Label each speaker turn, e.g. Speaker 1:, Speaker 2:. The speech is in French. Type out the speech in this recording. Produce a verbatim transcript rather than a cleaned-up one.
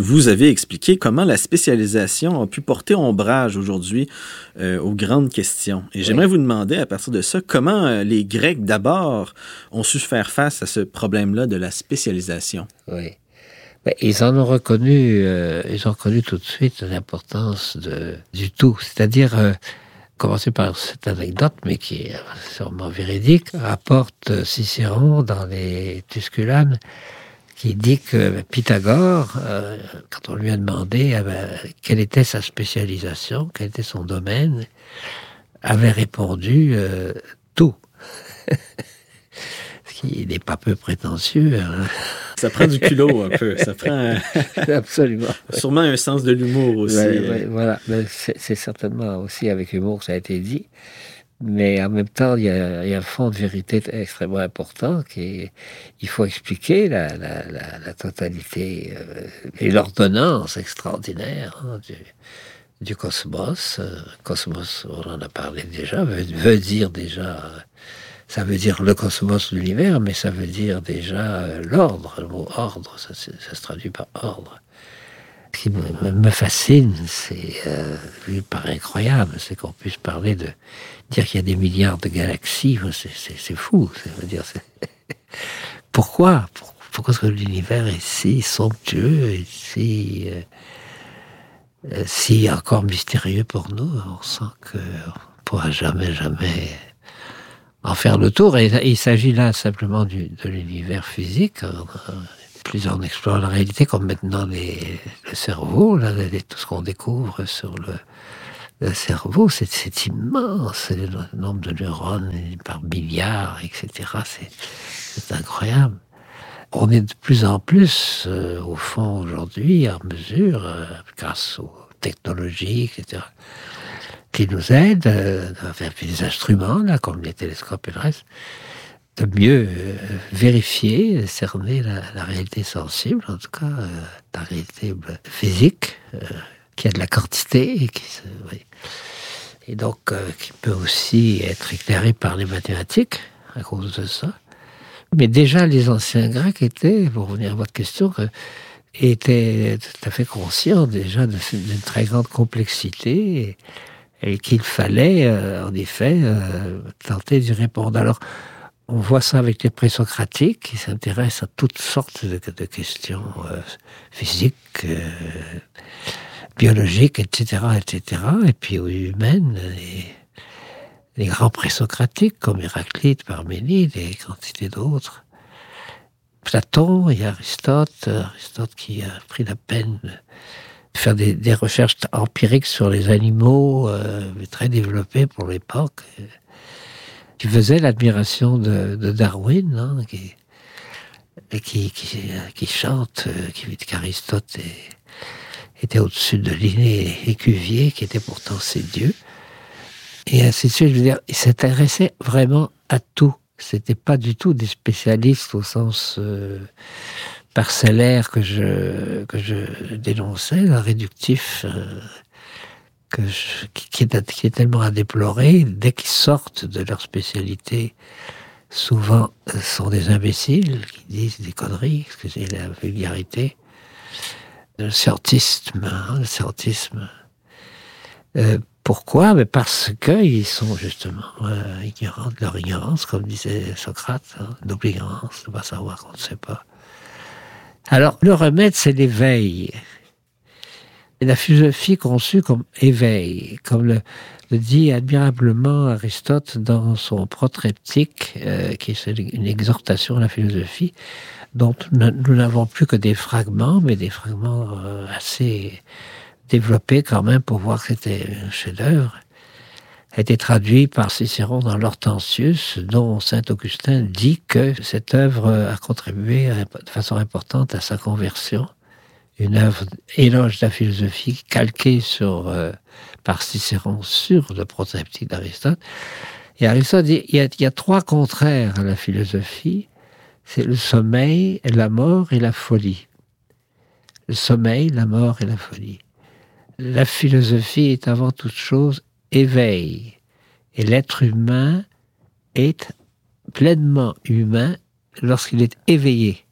Speaker 1: vous avez expliqué comment la spécialisation a pu porter ombrage aujourd'hui euh, aux grandes questions. Et j'aimerais oui. vous demander, à partir de ça, comment euh, les Grecs, d'abord, ont su faire face à ce problème-là de la spécialisation.
Speaker 2: Oui. Ben, ils en ont reconnu, euh, ils ont reconnu tout de suite l'importance de, du tout. C'est-à-dire, euh, commencer par cette anecdote, mais qui est sûrement véridique, rapporte Cicéron dans les Tusculanes, qui dit que Pythagore, euh, quand on lui a demandé euh, ben, quelle était sa spécialisation, quel était son domaine, avait répondu euh, tout. Ce qui n'est pas peu prétentieux. Hein.
Speaker 1: Ça prend du culot un peu. Ça prend
Speaker 2: absolument.
Speaker 1: Sûrement un sens de l'humour aussi.
Speaker 2: Ouais, ouais, voilà, mais c'est, c'est certainement aussi avec humour que ça a été dit. Mais en même temps, il y a, il y a un fond de vérité extrêmement important qui est, il faut expliquer la, la, la, la totalité euh, et l'ordonnance extraordinaire hein, du, du cosmos. Euh, cosmos, on en a parlé déjà, veut, veut dire déjà, euh, ça veut dire le cosmos, l'univers, mais ça veut dire déjà euh, l'ordre. Le mot ordre, ça, ça se traduit par ordre. Ce qui me, me fascine, c'est, euh, lui, paraît incroyable, c'est qu'on puisse parler de dire qu'il y a des milliards de galaxies, c'est, c'est, c'est fou. Ça veut dire, c'est... Pourquoi Pourquoi est-ce que l'univers est si somptueux et si, euh, si encore mystérieux pour nous? On sent qu'on ne pourra jamais, jamais en faire le tour. Et il s'agit là simplement du, de l'univers physique. Plus on explore la réalité, comme maintenant les, le cerveau, là, les, tout ce qu'on découvre sur le, le cerveau, c'est, c'est immense, le nombre de neurones par milliards, et cetera. C'est, c'est incroyable. On est de plus en plus, euh, au fond, aujourd'hui, en mesure, euh, grâce aux technologies, et cetera, qui nous aident, euh, à faire des instruments, là, comme les télescopes et le reste, de mieux euh, vérifier, cerner la, la réalité sensible, en tout cas, euh, la réalité physique, euh, qui a de la quantité, et qui, oui. et donc euh, qui peut aussi être éclairée par les mathématiques, à cause de ça. Mais déjà, les anciens Grecs étaient, pour revenir à votre question, euh, étaient tout à fait conscients déjà de, d'une très grande complexité, et, et qu'il fallait, euh, en effet, euh, tenter d'y répondre. Alors, on voit ça avec les présocratiques qui s'intéressent à toutes sortes de, de questions euh, physiques, euh, biologiques, et cetera, et cetera, et puis humaines. Et les grands présocratiques comme Héraclite, Parménide et quantité d'autres. Platon et Aristote, Aristote qui a pris la peine de faire des, des recherches empiriques sur les animaux, euh, très développées pour l'époque. Qui faisait l'admiration de, de Darwin, hein, qui, et qui, qui, qui chante, qui dit qu'Aristote est, était au-dessus de Linné et Cuvier, qui était pourtant ses dieux. Et ainsi de suite, je veux dire, il s'intéressait vraiment à tout. C'était pas du tout des spécialistes au sens euh, parcellaire que je, que je dénonçais, le réductif. Euh, Que je, qui, est, qui est tellement à déplorer, dès qu'ils sortent de leur spécialité, souvent euh, sont des imbéciles qui disent des conneries, excusez la vulgarité. Le scientisme, hein, le scientisme. Euh, pourquoi? Mais parce qu'ils sont justement euh, ignorants de leur ignorance, comme disait Socrate, hein, double ignorance, de ne pas savoir qu'on ne sait pas. Alors, le remède, c'est l'éveil. Et la philosophie conçue comme éveil, comme le, le dit admirablement Aristote dans son protreptyque, euh, qui est une exhortation à la philosophie, dont nous n'avons plus que des fragments, mais des fragments euh, assez développés quand même pour voir que c'était un chef-d'œuvre, a été traduit par Cicéron dans l'Hortensius, dont saint Augustin dit que cette œuvre a contribué de façon importante à sa conversion. Une œuvre éloge de la philosophie calquée sur, euh, par Cicéron sur le prototype d'Aristote. Et Aristote dit il y, a, il y a trois contraires à la philosophie, c'est le sommeil, la mort et la folie. Le sommeil, la mort et la folie. La philosophie est avant toute chose éveil. Et l'être humain est pleinement humain lorsqu'il est éveillé.